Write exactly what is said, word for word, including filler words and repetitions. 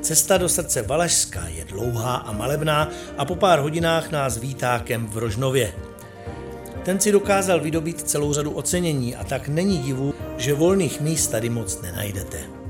Cesta do srdce Valašska je dlouhá a malebná a po pár hodinách nás vítá kemp v Rožnově. Ten si dokázal vydobít celou řadu ocenění a tak není divu, že volných míst tady moc nenajdete.